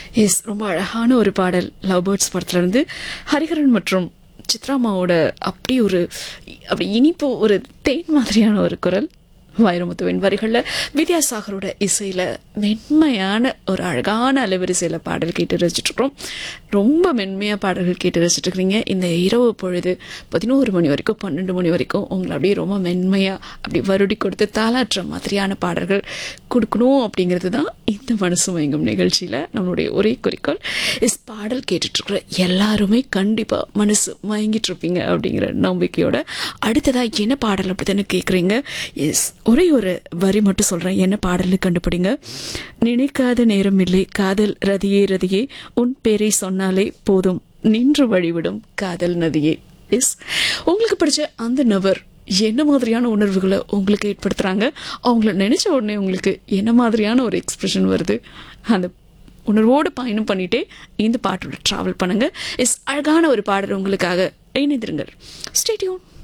S, ரொம்ப அழகான ஒரு பாடல் லவ் பேர்ட்ஸ் படத்துலேருந்து ஹரிஹரன் மற்றும் சித்ராமாவோட அப்படி இனிப்பு ஒரு தேன் மாதிரியான ஒரு குரல். வைரமுத்துவின் வரிகளில் வித்யாசாகரோட இசையில் மென்மையான ஒரு அழகான அலைவரிசையில் பாடல் கேட்டு ரசிச்சுட்ருக்கோம். ரொம்ப மென்மையாக பாடல்கள் கேட்டு ரசிச்சுட்ருக்கிறீங்க. இந்த இரவு பொழுது 11 மணி வரைக்கும் 12 மணி வரைக்கும் உங்களை அப்படியே ரொம்ப மென்மையாக அப்படி வருடி கொடுத்து தாளாற்ற மாதிரியான பாடல்கள் கொடுக்கணும் அப்படிங்கிறது தான் இந்த மனசு மயங்கும் நிகழ்ச்சியில் நம்மளுடைய ஒரே குறிக்கோள். பாடல் கேட்டுட்ருக்குற எல்லாருமே கண்டிப்பாக மனசு மயங்கிட்டு இருப்பீங்க அப்படிங்கிற நம்பிக்கையோட அடுத்ததாக என்ன பாடல் அப்படி தானே கேட்குறீங்க. ஒரே ஒரு வரி மட்டும் சொல்கிறேன், என்ன பாடல்னு கண்டுபிடிங்க. நினைக்காத நேரம் இல்லை காதல் ரதியே ரதியே, உன் பேரை சொன்னாலே போதும் நின்று வழிவிடும் காதல் நதியே. உங்களுக்கு பிடிச்ச அந்த நபர் என்ன மாதிரியான உணர்வுகளை உங்களுக்கு ஏற்படுத்துகிறாங்க, அவங்கள நினச்ச உடனே உங்களுக்கு என்ன மாதிரியான ஒரு எக்ஸ்பிரஷன் வருது, அந்த உணர்வோடு பயணம் பண்ணிட்டே இந்த பாட்டோட ட்ராவல் பண்ணுங்க. அழகான ஒரு பாடல் உங்களுக்காக இணைந்திருங்கள். Stay tune.